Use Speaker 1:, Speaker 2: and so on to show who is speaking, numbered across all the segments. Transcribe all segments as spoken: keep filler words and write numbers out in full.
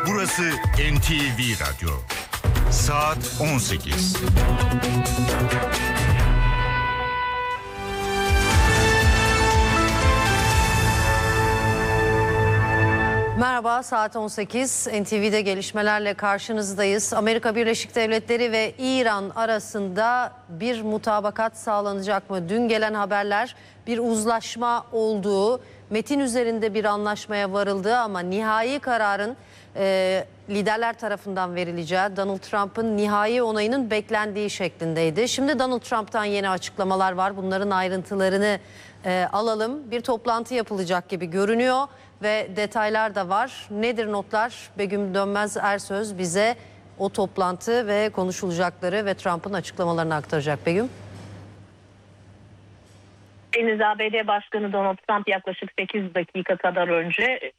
Speaker 1: Burası N T V Radyo. Saat on sekiz.
Speaker 2: Merhaba, saat on sekiz. N T V'de gelişmelerle karşınızdayız. Amerika Birleşik Devletleri ve İran arasında bir mutabakat sağlanacak mı? Dün gelen haberler bir uzlaşma olduğu, metin üzerinde bir anlaşmaya varıldığı ama nihai kararın e, liderler tarafından verileceği, Donald Trump'ın nihai onayının beklendiği şeklindeydi. Şimdi Donald Trump'tan yeni açıklamalar var. Bunların ayrıntılarını e, alalım. Bir toplantı yapılacak gibi görünüyor ve detaylar da var. Nedir notlar? Begüm Dönmez Ersöz bize o toplantı ve konuşulacakları ve Trump'ın açıklamalarını aktaracak. Begüm.
Speaker 3: Deniz A B D Başkanı Donald Trump yaklaşık sekiz dakika kadar önce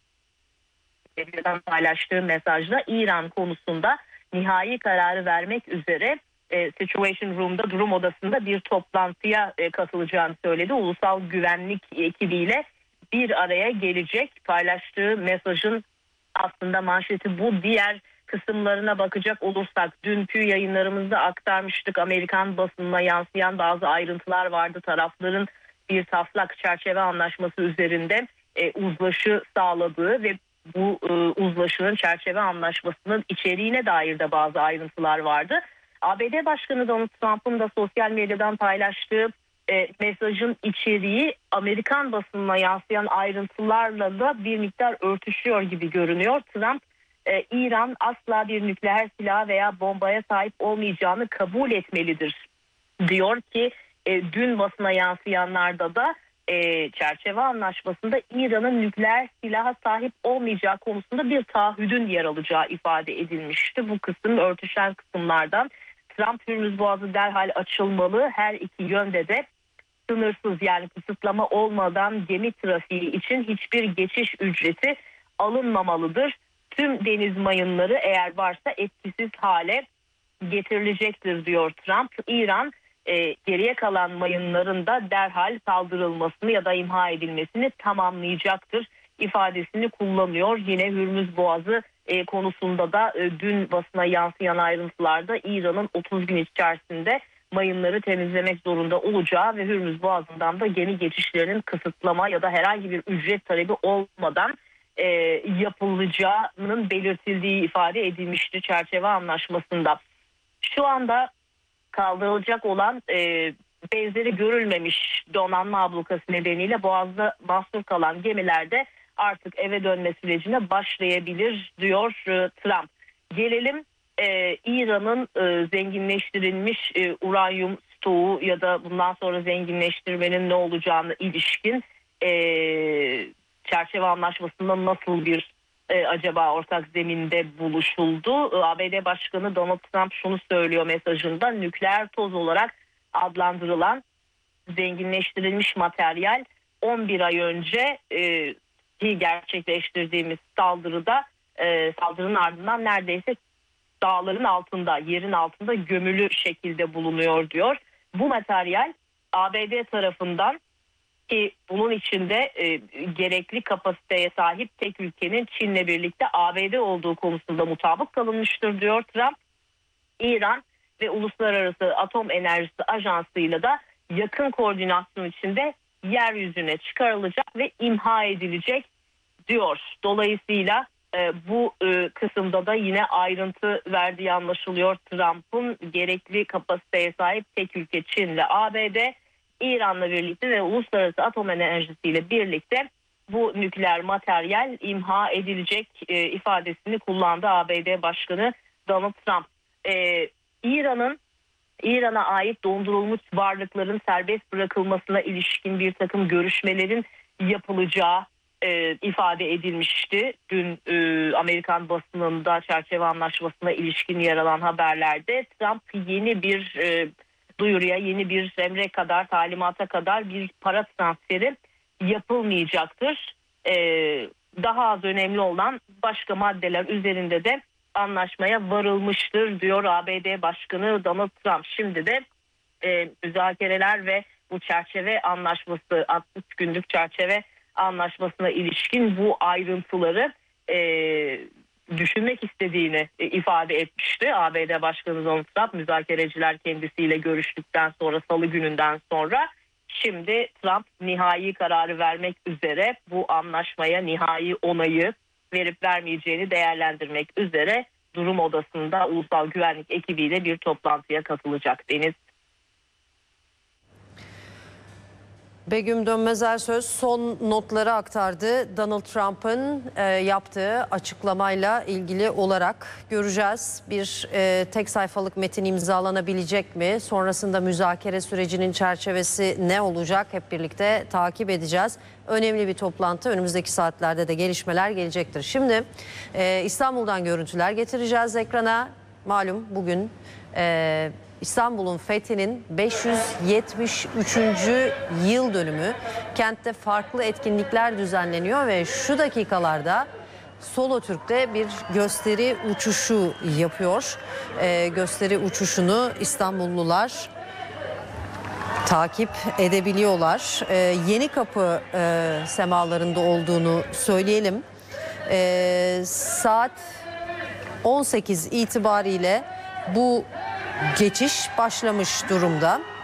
Speaker 3: paylaştığı mesajda İran konusunda nihai kararı vermek üzere e, Situation Room'da, durum odasında bir toplantıya e, katılacağını söyledi. Ulusal güvenlik ekibiyle bir araya gelecek. Paylaştığı mesajın aslında manşeti bu. Diğer kısımlarına bakacak olursak dünkü yayınlarımızda aktarmıştık. Amerikan basınına yansıyan bazı ayrıntılar vardı. Tarafların bir taslak çerçeve anlaşması üzerinde e, uzlaşı sağladığı ve bu e, uzlaşının çerçeve anlaşmasının içeriğine dair de bazı ayrıntılar vardı. A B D Başkanı Donald Trump'ın da sosyal medyadan paylaştığı e, mesajın içeriği Amerikan basınına yansıyan ayrıntılarla da bir miktar örtüşüyor gibi görünüyor. Trump, e, İran asla bir nükleer silah veya bombaya sahip olmayacağını kabul etmelidir diyor ki e, dün basına yansıyanlarda da e, çerçeve anlaşmasında İran'ın nükleer silaha sahip olmayacağı konusunda bir taahhüdün yer alacağı ifade edilmişti. Bu kısım örtüşen kısımlardan. Trump Hürmüz Boğazı derhal açılmalı, her iki yönde de sınırsız yani kısıtlama olmadan gemi trafiği için hiçbir geçiş ücreti alınmamalıdır. Tüm deniz mayınları eğer varsa etkisiz hale getirilecektir diyor Trump. İran e, geriye kalan mayınların da derhal saldırılmasını ya da imha edilmesini tamamlayacaktır ifadesini kullanıyor. Yine Hürmüz Boğazı e, konusunda da e, dün basına yansıyan ayrıntılarda İran'ın otuz gün içerisinde mayınları temizlemek zorunda olacağı ve Hürmüz Boğazı'ndan da gemi geçişlerinin kısıtlama ya da herhangi bir ücret talebi olmadan e, yapılacağının belirtildiği ifade edilmişti çerçeve anlaşmasında. Şu anda kaldırılacak olan e, benzeri görülmemiş donanma ablukası nedeniyle Boğaz'da mahsur kalan gemilerde artık eve dönme sürecine başlayabilir diyor e, Trump. Gelelim e, İran'ın e, zenginleştirilmiş e, uranyum stoğu ya da bundan sonra zenginleştirmenin ne olacağına ilişkin e, çerçeve anlaşmasında nasıl bir e, acaba ortak zeminde buluşuldu? A B D Başkanı Donald Trump şunu söylüyor mesajında: nükleer toz olarak adlandırılan zenginleştirilmiş materyal on bir ay önce e, gerçekleştirdiğimiz saldırıda e, saldırının ardından neredeyse dağların altında, yerin altında gömülü şekilde bulunuyor diyor. Bu materyal A B D tarafından, ki bunun içinde e, gerekli kapasiteye sahip tek ülkenin Çin'le birlikte A B D olduğu konusunda mutabık kalınmıştır diyor Trump. İran ve Uluslararası Atom Enerjisi Ajansı'yla da yakın koordinasyon içinde yeryüzüne çıkarılacak ve imha edilecek diyor. Dolayısıyla e, bu e, kısımda da yine ayrıntı verdiği anlaşılıyor. Trump'ın gerekli kapasiteye sahip tek ülke Çin ve A B D, İran'la birlikte ve Uluslararası Atom Enerjisi ile birlikte bu nükleer materyal imha edilecek e, ifadesini kullandı A B D Başkanı Donald Trump. E, İran'ın İran'a ait dondurulmuş varlıkların serbest bırakılmasına ilişkin bir takım görüşmelerin yapılacağı e, ifade edilmişti. Dün e, Amerikan basınında çerçeve anlaşmasına ilişkin yer alan haberlerde Trump yeni bir e, duyuruya, yeni bir emre kadar, talimata kadar bir para transferi yapılmayacaktır. E, daha az önemli olan başka maddeler üzerinde de anlaşmaya varılmıştır diyor A B D Başkanı Donald Trump. Şimdi de e, müzakereler ve bu çerçeve anlaşması, altmış günlük çerçeve anlaşmasına ilişkin bu ayrıntıları e, düşünmek istediğini e, ifade etmişti. A B D Başkanı Donald Trump müzakereciler kendisiyle görüştükten sonra, salı gününden sonra. Şimdi Trump nihai kararı vermek üzere, bu anlaşmaya nihai onayı verip vermeyeceğini değerlendirmek üzere durum odasında ulusal güvenlik ekibiyle bir toplantıya katılacak. Deniz.
Speaker 2: Begüm Dönmez Söz son notları aktardı. Donald Trump'ın e, yaptığı açıklamayla ilgili olarak göreceğiz. Bir e, tek sayfalık metin imzalanabilecek mi? Sonrasında müzakere sürecinin çerçevesi ne olacak? Hep birlikte takip edeceğiz. Önemli bir toplantı. Önümüzdeki saatlerde de gelişmeler gelecektir. Şimdi e, İstanbul'dan görüntüler getireceğiz ekrana. Malum bugün E, İstanbul'un fethinin beş yüz yetmiş üçüncü yıl dönümü. Kentte farklı etkinlikler düzenleniyor ve şu dakikalarda Solo Türk'te bir gösteri uçuşu yapıyor. Ee, gösteri uçuşunu İstanbullular takip edebiliyorlar. Ee, Yenikapı e, semalarında olduğunu söyleyelim. Ee, saat on sekiz itibariyle bu geçiş başlamış durumda.